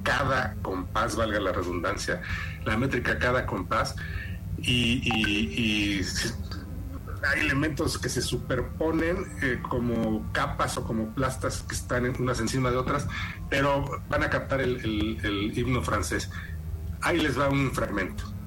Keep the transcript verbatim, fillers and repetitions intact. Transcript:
cada compás, valga la redundancia, la métrica cada compás, y, y, y hay elementos que se superponen eh, como capas o como plastas que están unas encima de otras, pero van a captar el, el, el himno francés. Ahí les va un fragmento.